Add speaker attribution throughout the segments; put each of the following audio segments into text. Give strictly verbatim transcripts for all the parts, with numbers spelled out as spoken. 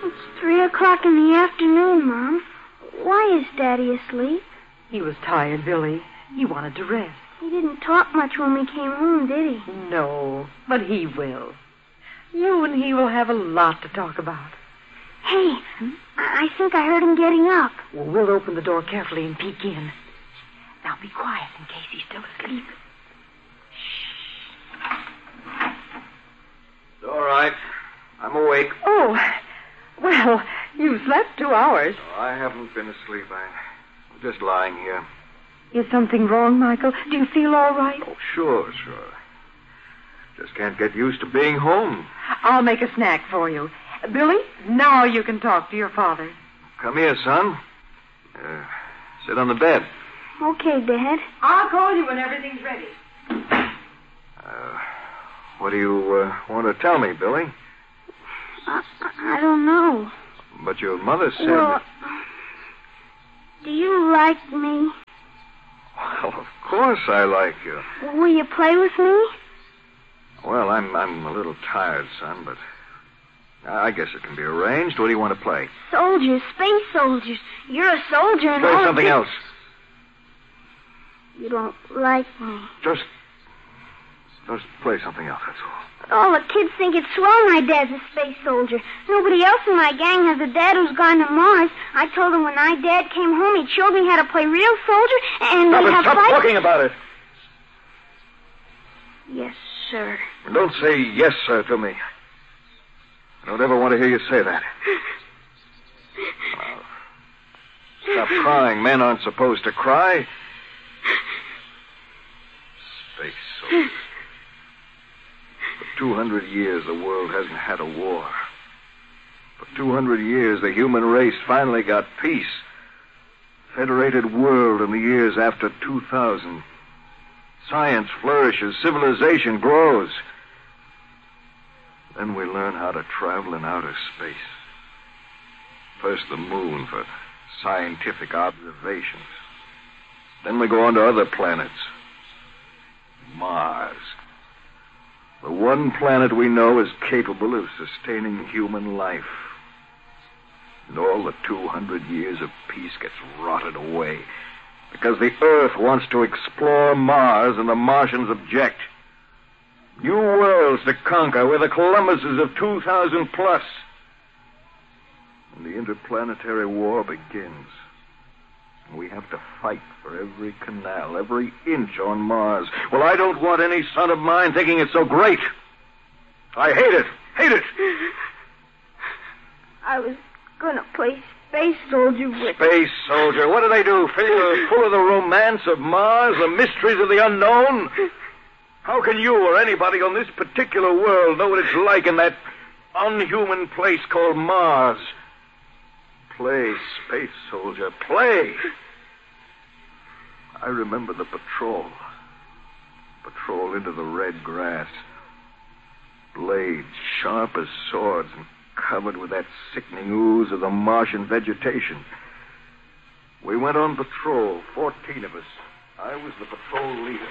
Speaker 1: It's three o'clock in the afternoon, Mom. Why is Daddy asleep?
Speaker 2: He was tired, Billy. He wanted to rest.
Speaker 1: He didn't talk much when we came home, did he?
Speaker 2: No, but he will. You and he will have a lot to talk about.
Speaker 1: Hey, hmm? I-, I think I heard him getting up.
Speaker 2: Well, we'll open the door carefully and peek in. Now be quiet in case he's still asleep.
Speaker 3: It's all right. I'm awake.
Speaker 2: Oh, well, you slept two hours.
Speaker 3: No, I haven't been asleep. I'm just lying here.
Speaker 2: Is something wrong, Michael? Do you feel all right?
Speaker 3: Oh, sure, sure. Just can't get used to being home.
Speaker 2: I'll make a snack for you. Billy, now you can talk to your father.
Speaker 3: Come here, son. Uh, sit on the bed.
Speaker 1: Okay, Dad.
Speaker 2: I'll call you when everything's ready.
Speaker 3: Uh, what do you uh, want to tell me, Billy?
Speaker 1: I, I don't know.
Speaker 3: But your mother said...
Speaker 1: Well,
Speaker 3: that...
Speaker 1: do you like me?
Speaker 3: Well, of course I like you.
Speaker 1: Will you play with me?
Speaker 3: Well, I'm I'm a little tired, son, but I guess it can be arranged. What do you want to play?
Speaker 1: Soldiers, space soldiers. You're a soldier and
Speaker 3: Play
Speaker 1: all
Speaker 3: something
Speaker 1: the...
Speaker 3: else.
Speaker 1: You don't like me.
Speaker 3: Just... Just play something else, that's all.
Speaker 1: All the kids think it's swell my dad's a space soldier. Nobody else in my gang has a dad who's gone to Mars. I told him when my dad came home, he showed me how to play real soldier and
Speaker 3: Stop
Speaker 1: we'd
Speaker 3: it,
Speaker 1: have
Speaker 3: stop
Speaker 1: fights.
Speaker 3: talking about it.
Speaker 1: Yes, sir.
Speaker 3: And don't say yes, sir, to me. I don't ever want to hear you say that. Now, stop crying. Men aren't supposed to cry. Space soldier. For two hundred years, the world hasn't had a war. For two hundred years, the human race finally got peace. Federated world in the years after two thousand. Science flourishes, civilization grows. Then we learn how to travel in outer space. First the moon for scientific observations. Then we go on to other planets. Mars. The one planet we know is capable of sustaining human life. And all the two hundred years of peace gets rotted away because the Earth wants to explore Mars and the Martians object. New worlds to conquer. We're the Columbuses of two thousand plus. And the interplanetary war begins. We have to fight for every canal, every inch on Mars. Well, I don't want any son of mine thinking it's so great. I hate it. Hate it.
Speaker 1: I was going to play space soldier with...
Speaker 3: Space soldier? What do they do? Fill you full of the romance of Mars, the mysteries of the unknown? How can you or anybody on this particular world know what it's like in that unhuman place called Mars? Play, space soldier, play. I remember the patrol. Patrol into the red grass. Blades sharp as swords and covered with that sickening ooze of the Martian vegetation. We went on patrol, fourteen of us. I was the patrol leader.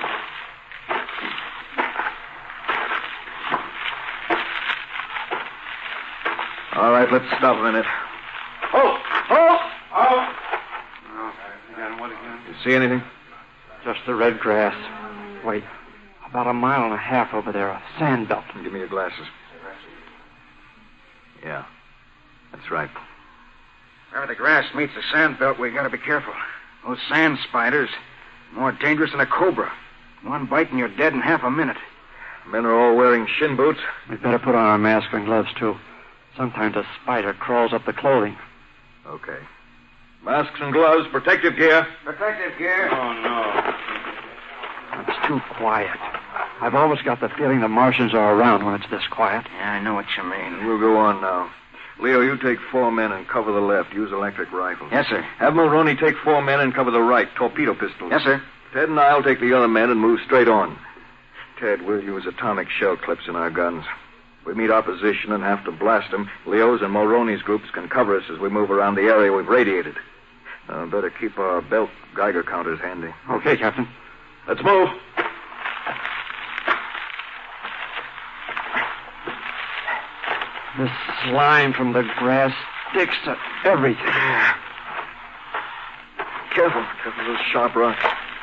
Speaker 3: All right, let's stop a minute. Oh! Oh! Oh!
Speaker 4: Oh, again, what again?
Speaker 3: You see anything?
Speaker 4: Just the red grass. Wait, about a mile and a half over there, a sand belt.
Speaker 3: Give me your glasses. Yeah, that's right.
Speaker 5: Where the grass meets the sand belt, we gotta be careful. Those sand spiders, more dangerous than a cobra. One bite and you're dead in half a minute.
Speaker 3: Men are all wearing shin boots.
Speaker 4: We'd better put on our mask and gloves, too. Sometimes a spider crawls up the clothing.
Speaker 3: Okay. Masks and gloves, protective gear.
Speaker 5: Protective gear?
Speaker 4: Oh, no. It's too quiet. I've always got the feeling the Martians are around when it's this quiet.
Speaker 5: Yeah, I know what you mean.
Speaker 3: We'll go on now. Leo, you take four men and cover the left. Use electric rifles.
Speaker 5: Yes, sir.
Speaker 3: Have Mulroney take four men and cover the right. Torpedo pistols.
Speaker 5: Yes, sir.
Speaker 3: Ted and I'll take the other men and move straight on. Ted, we'll use atomic shell clips in our guns. We meet opposition and have to blast them. Leo's and Mulroney's groups can cover us as we move around the area we've radiated. Uh, better keep our belt Geiger counters handy.
Speaker 4: Okay, Captain.
Speaker 3: Let's move.
Speaker 4: The slime from the grass sticks to everything.
Speaker 3: Careful, careful of those sharp rocks.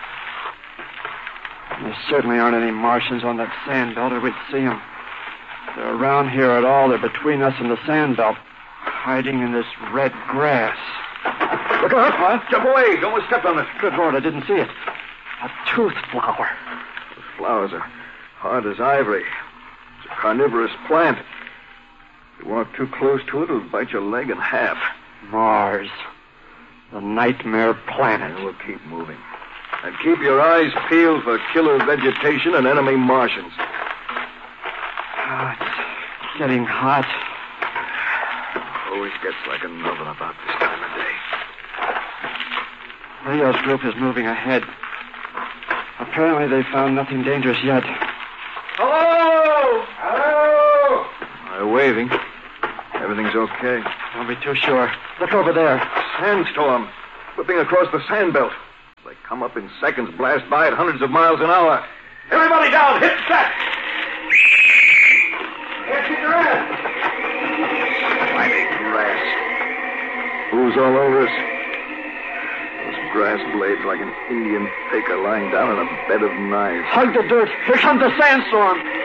Speaker 4: There certainly aren't any Martians on that sand belt, or we'd see them. If they're around here at all, they're between us and the sand belt, hiding in this red grass.
Speaker 3: Look out! What? Jump away! Don't want to step on it.
Speaker 4: Good Lord, I didn't see it. A tooth flower.
Speaker 3: Those flowers are hard as ivory. It's a carnivorous plant. If you walk too close to it, it'll bite your leg in half.
Speaker 4: Mars. The nightmare planet.
Speaker 3: And we'll keep moving. And keep your eyes peeled for killer vegetation and enemy Martians.
Speaker 4: Oh, it's getting hot.
Speaker 3: Always gets like an oven about this time of day.
Speaker 4: Leo's group is moving ahead. Apparently they found nothing dangerous yet.
Speaker 3: Hello! Hello! They're waving. Everything's okay.
Speaker 4: Don't be too sure. Look over there.
Speaker 3: Sandstorm. Whipping across the sand belt. They come up in seconds, blast by at hundreds of miles an hour. Everybody down! Hit set! Yes, hit your ass! Slimy grass. Ooze all over us. Those grass blades like an Indian faker lying down in a bed of knives.
Speaker 4: Hug the dirt. Here comes the sandstorm.